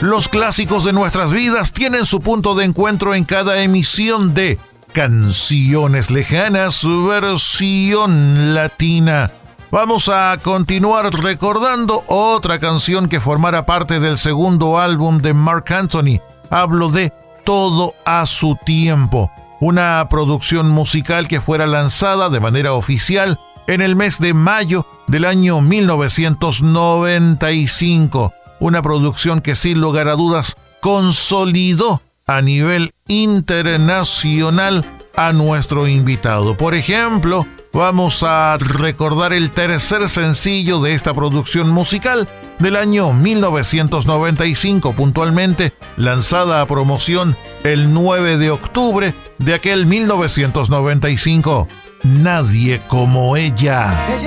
Los clásicos de nuestras vidas tienen su punto de encuentro en cada emisión de Canciones Lejanas, versión latina. Vamos a continuar recordando otra canción que formara parte del segundo álbum de Marc Anthony. Hablo de Todo a su tiempo, una producción musical que fuera lanzada de manera oficial en el mes de mayo del año 1995. Una producción que sin lugar a dudas consolidó a nivel internacional a nuestro invitado. Por ejemplo, vamos a recordar el tercer sencillo de esta producción musical del año 1995, puntualmente lanzada a promoción el 9 de octubre de aquel 1995. Nadie como ella.